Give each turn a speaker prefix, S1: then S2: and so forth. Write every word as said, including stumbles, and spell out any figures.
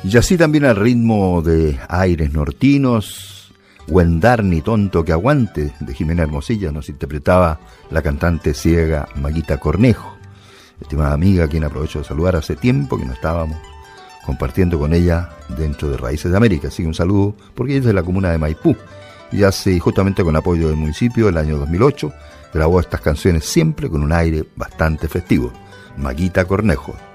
S1: Y así también al ritmo de aires nortinos, Huendarni tonto que aguante, de Jimena Hermosilla, nos interpretaba la cantante ciega Maguita Cornejo, estimada amiga, a quien aprovecho de saludar. Hace tiempo que no estábamos compartiendo con ella dentro de Raíces de América, así que un saludo, porque ella es de la comuna de Maipú, y hace, justamente con apoyo del municipio, el año dos mil ocho, grabó estas canciones siempre con un aire bastante festivo. Maguita Cornejo.